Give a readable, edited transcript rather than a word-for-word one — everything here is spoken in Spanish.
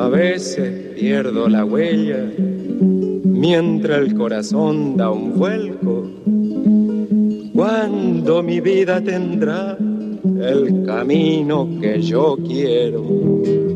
veces pierdo la huella mientras el corazón da un vuelco. ¿Cuándo mi vida tendrá el camino que yo quiero?